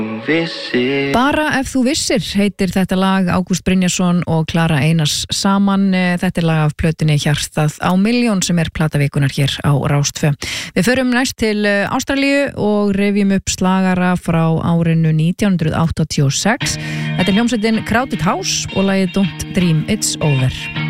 Bara ef þú vissir heitir þetta lag Ágúst Brynjarsson og Klara Einars saman. Þetta lag af plötunni Hjartað á milljón sem platavíkunar hér á Rás 2. Við förum næst til Ástralíu og rifjum upp slagara frá árinu 1986. Þetta hljómsveitin Crowded House og lagið Don't Dream It's Over.